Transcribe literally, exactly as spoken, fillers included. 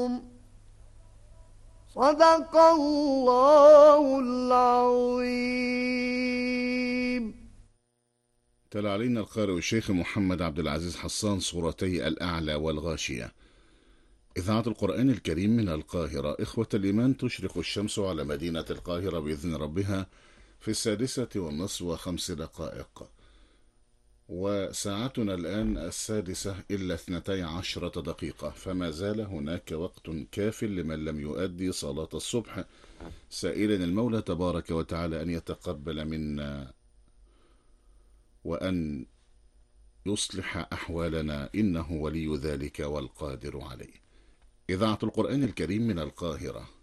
صدق الله العظيم. تلا علينا القارئ الشيخ محمد عبد العزيز حسان سورتي الأعلى والغاشية. إذاعة القرآن الكريم من القاهرة. إخوة الإيمان، تشرق الشمس على مدينة القاهرة بإذن ربها في السادسة والنصف وخمس دقائق، وساعتنا الآن السادسة إلا اثنتي عشرة دقيقة، فما زال هناك وقت كاف لمن لم يؤدي صلاة الصبح، سائلا المولى تبارك وتعالى أن يتقبل منا وأن يصلح أحوالنا، إنه ولي ذلك والقادر عليه. إذاعة القرآن الكريم من القاهرة